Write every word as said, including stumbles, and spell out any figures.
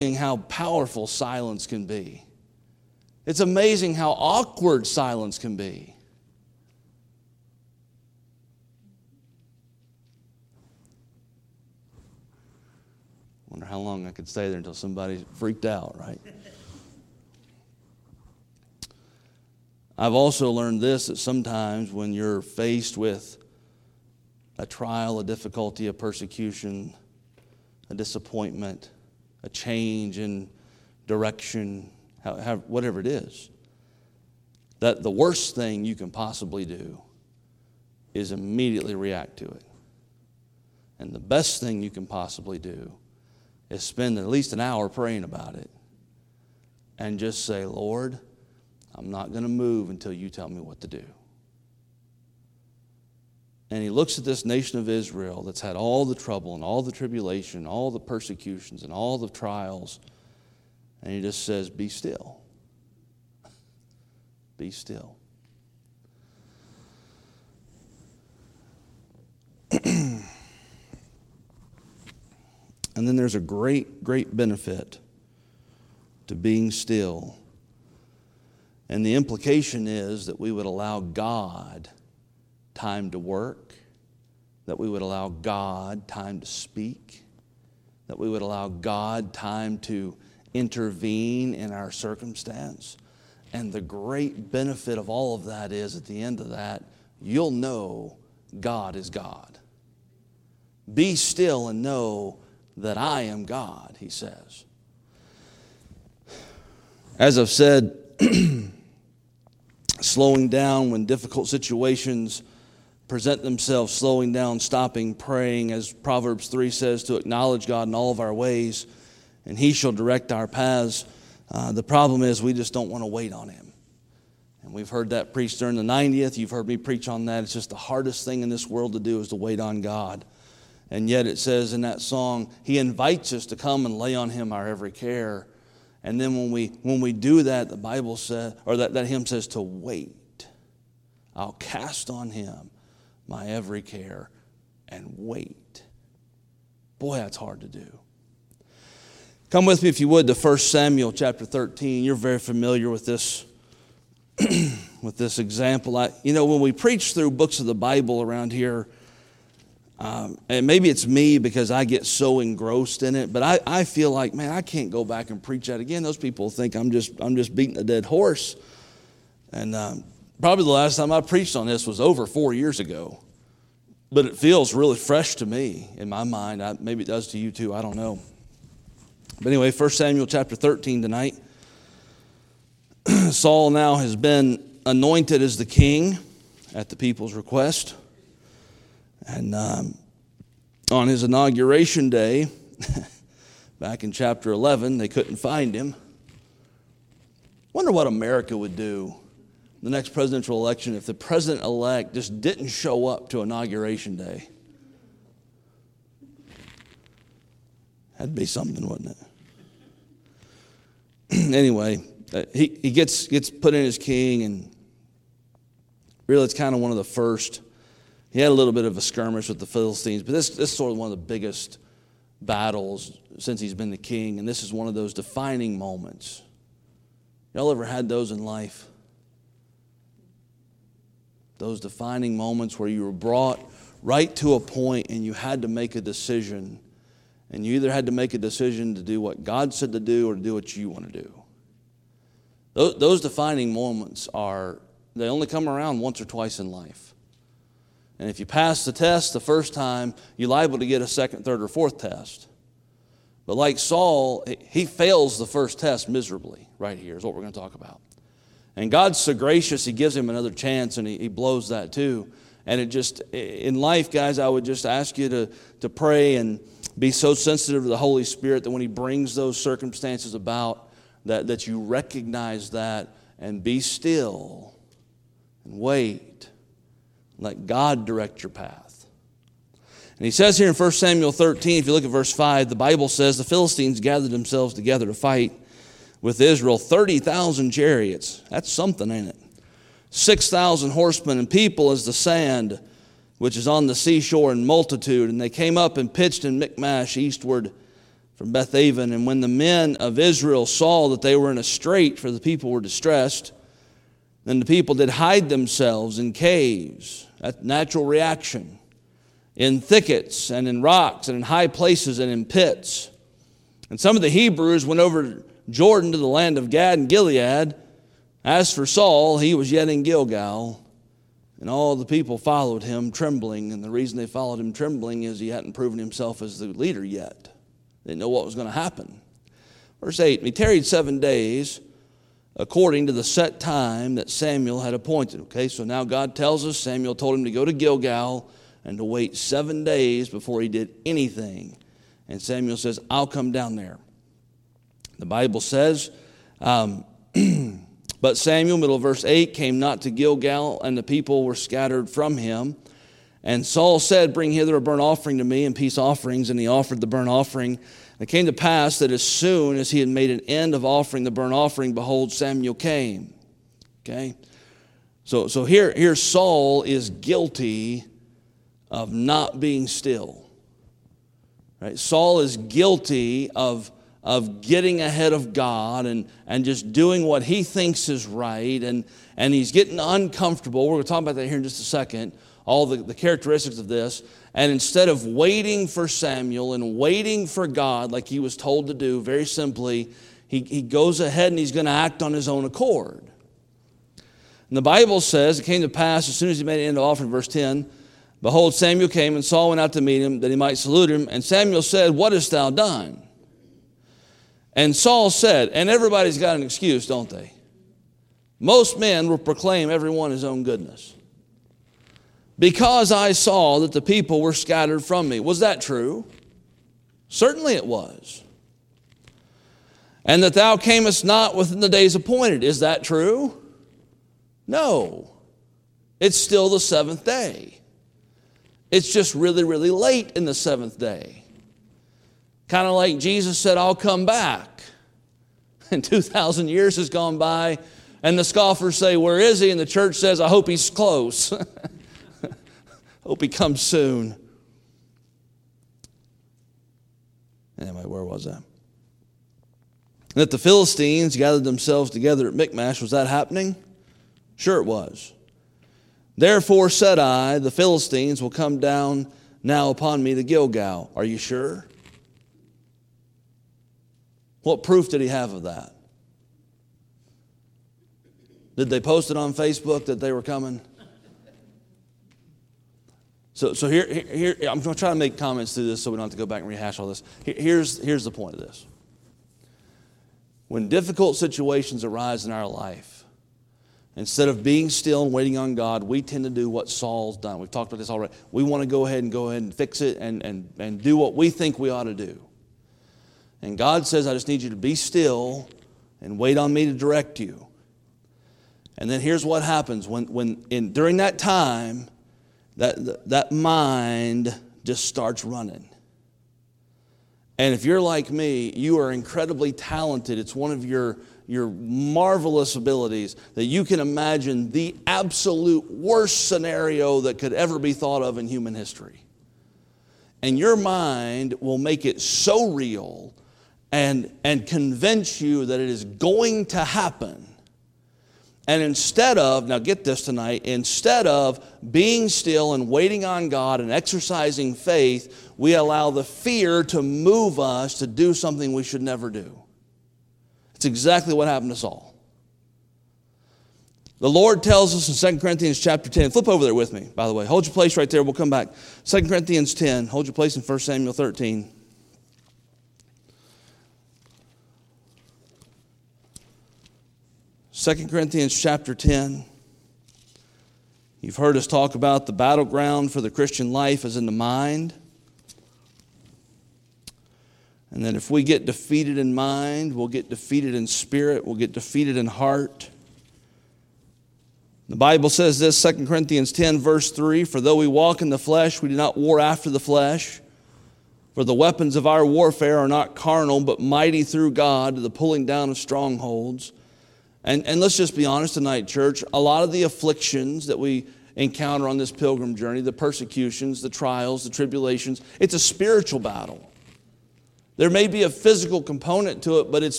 how powerful silence can be. It's amazing how awkward silence can be. Wonder how long I could stay there until somebody freaked out, right? I've also learned this, that sometimes when you're faced with a trial, a difficulty, a persecution, a disappointment, a change in direction, how, how, whatever it is, that the worst thing you can possibly do is immediately react to it. And the best thing you can possibly do is spend at least an hour praying about it and just say, Lord, I'm not going to move until you tell me what to do. And he looks at this nation of Israel that's had all the trouble and all the tribulation, all the persecutions and all the trials, and he just says, be still. Be still. And then there's a great, great benefit to being still. And the implication is that we would allow God time to work, that we would allow God time to speak, that we would allow God time to intervene in our circumstance. And the great benefit of all of that is, at the end of that, you'll know God is God. Be still and know that I am God, he says. As I've said, slowing down when difficult situations present themselves, slowing down, stopping, praying, as Proverbs three says, to acknowledge God in all of our ways, and he shall direct our paths. Uh, the problem is we just don't want to wait on him. And we've heard that preached during the ninetieth. You've heard me preach on that. It's just the hardest thing in this world to do is to wait on God. And yet it says in that song, he invites us to come and lay on him our every care. And then when we when we do that, the Bible says, or that, that hymn says to wait. I'll cast on him my every care and wait. Boy, that's hard to do. Come with me, if you would, to First Samuel chapter thirteen. You're very familiar with this, with this example. I, you know, when we preach through books of the Bible around here, um, and maybe it's me because I get so engrossed in it, but I, I feel like, man, I can't go back and preach that again. Those people think I'm just I'm just beating a dead horse. And um, probably the last time I preached on this was over four years ago. But it feels really fresh to me in my mind. I, maybe it does to you too. I don't know. But anyway, First Samuel chapter thirteen tonight. Saul now has been anointed as the king at the people's request. And um, on his inauguration day, back in chapter eleven, they couldn't find him. Wonder what America would do the next presidential election if the president-elect just didn't show up to inauguration day. That'd be something, wouldn't it? Anyway, uh, he, he gets, gets put in as king, and really it's kind of one of the first. He had a little bit of a skirmish with the Philistines, but this, this is sort of one of the biggest battles since he's been the king, and this is one of those defining moments. Y'all ever had those in life? Those defining moments where you were brought right to a point and you had to make a decision. And you either had to make a decision to do what God said to do or to do what you want to do. Those, those defining moments are, they only come around once or twice in life. And if you pass the test the first time, you're liable to get a second, third, or fourth test. But like Saul, he fails the first test miserably right here is what we're going to talk about. And God's so gracious, he gives him another chance, and he, he blows that too. And it just, in life, guys, I would just ask you to, to pray and be so sensitive to the Holy Spirit that when he brings those circumstances about, that, that you recognize that and be still and wait. Let God direct your path. And he says here in First Samuel thirteen, if you look at verse five, the Bible says the Philistines gathered themselves together to fight with Israel, thirty thousand chariots. That's something, ain't it? six thousand horsemen, and people as the sand which is on the seashore in multitude. And they came up and pitched in Michmash eastward from Bethaven. And when the men of Israel saw that they were in a strait, for the people were distressed, then the people did hide themselves in caves, that's natural reaction, in thickets and in rocks and in high places and in pits. And some of the Hebrews went over Jordan to the land of Gad and Gilead. As for Saul, he was yet in Gilgal, and all the people followed him trembling. And the reason they followed him trembling is he hadn't proven himself as the leader yet. They didn't know what was going to happen. Verse eight, he tarried seven days according to the set time that Samuel had appointed. Okay, so now God tells us Samuel told him to go to Gilgal and to wait seven days before he did anything. And Samuel says, I'll come down there. The Bible says, um, but Samuel, middle of verse eight, came not to Gilgal, and the people were scattered from him. And Saul said, bring hither a burnt offering to me and peace offerings. And he offered the burnt offering. And it came to pass that as soon as he had made an end of offering the burnt offering, behold, Samuel came. Okay? So, so here, here Saul is guilty of not being still. Right? Saul is guilty of, of getting ahead of God and, and just doing what he thinks is right. And, and he's getting uncomfortable. We're going to talk about that here in just a second. All the, the characteristics of this. And instead of waiting for Samuel and waiting for God like he was told to do, very simply, he, he goes ahead and he's going to act on his own accord. And the Bible says, it came to pass as soon as he made an end of offering, verse ten, behold, Samuel came, and Saul went out to meet him, that he might salute him. And Samuel said, what hast thou done? And Saul said, and everybody's got an excuse, don't they? Most men will proclaim every one his own goodness. Because I saw that the people were scattered from me. Was that true? Certainly it was. And that thou camest not within the days appointed. Is that true? No. It's still the seventh day. It's just really, really late in the seventh day. Kind of like Jesus said, I'll come back. And two thousand years has gone by, and the scoffers say, where is he? And the church says, I hope he's close. Hope he comes soon. Anyway, where was I? And that the Philistines gathered themselves together at Michmash. Was that happening? Sure it was. Therefore said I, the Philistines will come down now upon me to Gilgal. Are you sure? What proof did he have of that? Did they post it on Facebook that they were coming? So, so here, here, I'm going to try to make comments through this so we don't have to go back and rehash all this. Here's, here's the point of this. When difficult situations arise in our life, instead of being still and waiting on God, we tend to do what Saul's done. We've talked about this already. We want to go ahead and go ahead and fix it and, and, and do what we think we ought to do. And God says, I just need you to be still and wait on me to direct you. And then here's what happens. When, when in, during that time, that, that mind just starts running. And if you're like me, you are incredibly talented. It's one of your, your marvelous abilities that you can imagine the absolute worst scenario that could ever be thought of in human history. And your mind will make it so real and, and convince you that it is going to happen. And instead of, now get this tonight, instead of being still and waiting on God and exercising faith, we allow the fear to move us to do something we should never do. It's exactly what happened to Saul. The Lord tells us in Second Corinthians chapter ten, flip over there with me, by the way. Hold your place right there, we'll come back. Second Corinthians ten, hold your place in First Samuel thirteen. Second Corinthians chapter ten. You've heard us talk about the battleground for the Christian life is in the mind. And that if we get defeated in mind, we'll get defeated in spirit, we'll get defeated in heart. The Bible says this, Second Corinthians ten, verse three, for though we walk in the flesh, we do not war after the flesh. For the weapons of our warfare are not carnal, but mighty through God to the pulling down of strongholds. And, and let's just be honest tonight, church. A lot of the afflictions that we encounter on this pilgrim journey, the persecutions, the trials, the tribulations, it's a spiritual battle. There may be a physical component to it, but it's